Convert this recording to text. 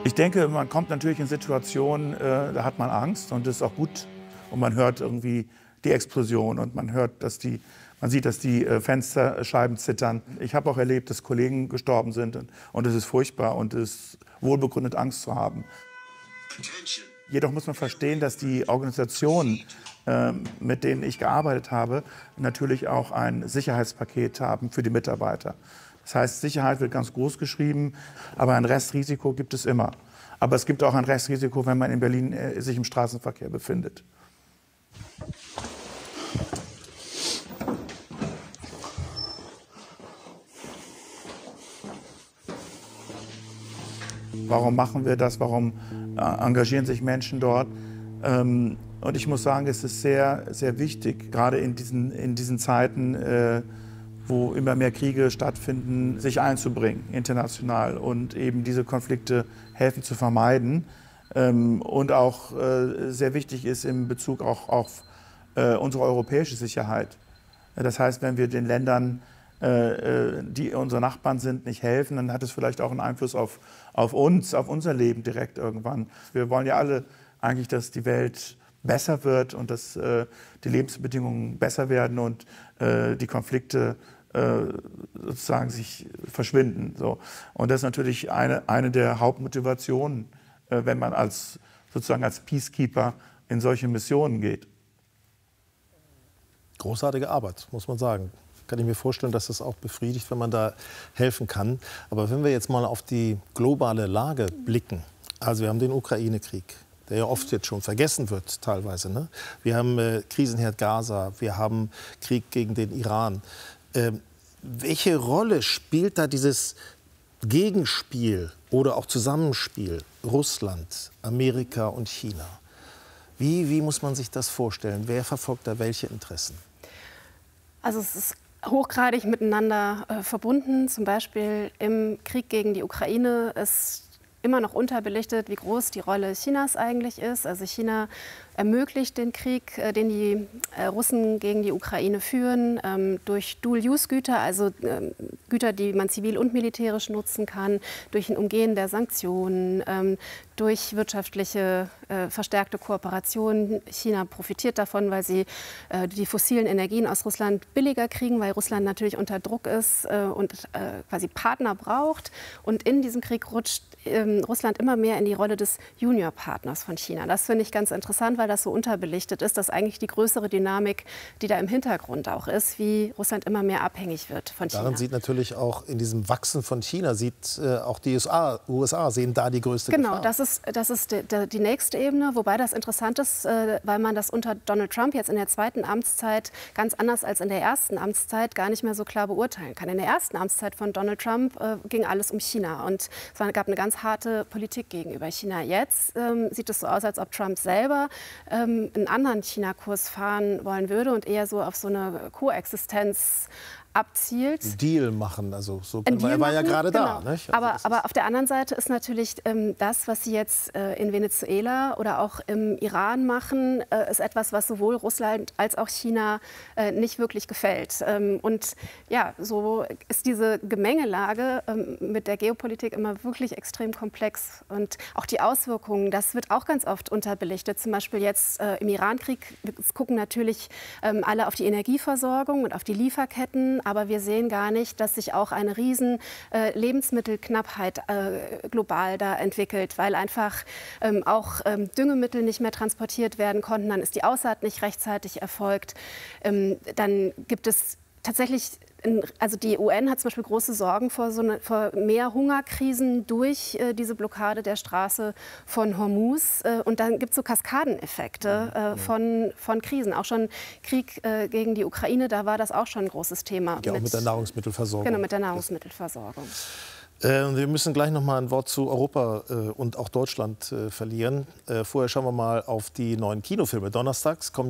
Ich denke, man kommt natürlich in Situationen, da hat man Angst und das ist auch gut. Und man hört irgendwie die Explosion und man sieht, dass die Fensterscheiben zittern. Ich habe auch erlebt, dass Kollegen gestorben sind und es ist furchtbar und es ist wohlbegründet, Angst zu haben. Jedoch muss man verstehen, dass die Organisationen, mit denen ich gearbeitet habe, natürlich auch ein Sicherheitspaket haben für die Mitarbeiter. Das heißt, Sicherheit wird ganz groß geschrieben, aber ein Restrisiko gibt es immer. Aber es gibt auch ein Restrisiko, wenn man in Berlin sich im Straßenverkehr befindet. Warum machen wir das? Warum engagieren sich Menschen dort? Und ich muss sagen, es ist sehr, sehr wichtig, gerade in diesen Zeiten, wo immer mehr Kriege stattfinden, sich einzubringen, international und eben diese Konflikte helfen zu vermeiden. Und auch sehr wichtig ist in Bezug auch auf unsere europäische Sicherheit. Das heißt, wenn wir den Ländern, die unsere Nachbarn sind, nicht helfen, dann hat es vielleicht auch einen Einfluss auf uns, auf unser Leben direkt irgendwann. Wir wollen ja alle eigentlich, dass die Welt besser wird und dass die Lebensbedingungen besser werden und die Konflikte sozusagen sich verschwinden. So. Und das ist natürlich eine der Hauptmotivationen, wenn man sozusagen als Peacekeeper in solche Missionen geht. Großartige Arbeit, muss man sagen. Kann ich mir vorstellen, dass das auch befriedigt, wenn man da helfen kann. Aber wenn wir jetzt mal auf die globale Lage blicken, also wir haben den Ukraine-Krieg, der ja oft jetzt schon vergessen wird teilweise, ne? Wir haben Krisenherd Gaza, wir haben Krieg gegen den Iran. Welche Rolle spielt da dieses Gegenspiel oder auch Zusammenspiel Russland, Amerika und China? Wie muss man sich das vorstellen? Wer verfolgt da welche Interessen? Also es ist hochgradig miteinander verbunden. Zum Beispiel im Krieg gegen die Ukraine ist immer noch unterbelichtet, wie groß die Rolle Chinas eigentlich ist. Also China ermöglicht den Krieg, den die Russen gegen die Ukraine führen, durch Dual-Use-Güter, also Güter, die man zivil und militärisch nutzen kann, durch ein Umgehen der Sanktionen, durch wirtschaftliche verstärkte Kooperation. China profitiert davon, weil sie die fossilen Energien aus Russland billiger kriegen, weil Russland natürlich unter Druck ist und quasi Partner braucht. Und in diesem Krieg rutscht Russland immer mehr in die Rolle des Juniorpartners von China. Das finde ich ganz interessant, weil das so unterbelichtet ist, dass eigentlich die größere Dynamik, die da im Hintergrund auch ist, wie Russland immer mehr abhängig wird von China. Daran sieht natürlich auch in diesem Wachsen von China, sieht auch die USA sehen da die größte Gefahr. Genau, das ist die nächste Ebene, wobei das interessant ist, weil man das unter Donald Trump jetzt in der zweiten Amtszeit ganz anders als in der ersten Amtszeit gar nicht mehr so klar beurteilen kann. In der ersten Amtszeit von Donald Trump ging alles um China und es gab eine ganz harte Politik gegenüber China. Jetzt sieht es so aus, als ob Trump selber einen anderen China-Kurs fahren wollen würde und eher so auf so eine Koexistenz abzielt. Einen Deal machen, also so, er war ja gerade genau. da. Nicht? Also aber auf der anderen Seite ist natürlich das, was sie jetzt in Venezuela oder auch im Iran machen, ist etwas, was sowohl Russland als auch China nicht wirklich gefällt. Und ja, so ist diese Gemengelage mit der Geopolitik immer wirklich extrem komplex. Und auch die Auswirkungen, das wird auch ganz oft unterbelichtet. Zum Beispiel jetzt im Iran-Krieg gucken natürlich alle auf die Energieversorgung und auf die Lieferketten. Aber wir sehen gar nicht, dass sich auch eine riesen Lebensmittelknappheit global da entwickelt, weil einfach auch Düngemittel nicht mehr transportiert werden konnten. Dann ist die Aussaat nicht rechtzeitig erfolgt. Dann gibt es tatsächlich, also die UN hat zum Beispiel große Sorgen vor mehr Hungerkrisen durch diese Blockade der Straße von Hormuz. Und dann gibt es so Kaskadeneffekte von Krisen. Auch schon Krieg gegen die Ukraine, da war das auch schon ein großes Thema. Ja, auch mit der Nahrungsmittelversorgung. Genau, mit der Nahrungsmittelversorgung. Wir müssen gleich noch mal ein Wort zu Europa und auch Deutschland verlieren. Vorher schauen wir mal auf die neuen Kinofilme. Donnerstags kommen